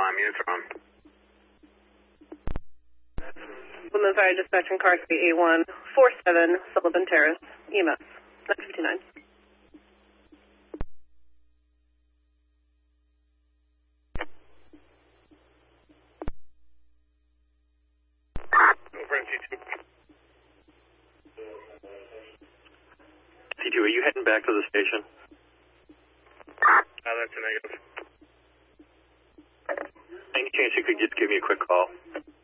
alarm units are on. Woodland Fire Dispatch and Car 3A147 Sullivan Terrace, EMS, 959. Over at C2. C2, are you heading back to the station? That's a negative. Any chance you could just give me a quick call?